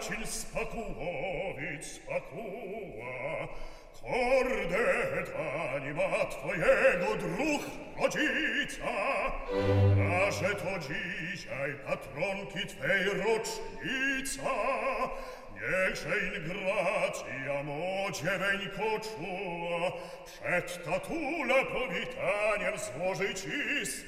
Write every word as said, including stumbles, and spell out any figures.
Marcin Spakułowic Spakuła, kordę anima twojego druh rodzica, a że to dzisiaj patronki twej rocznica, niechże ingracja młodzieweńko czuła, przed tatula powitaniem złoży ci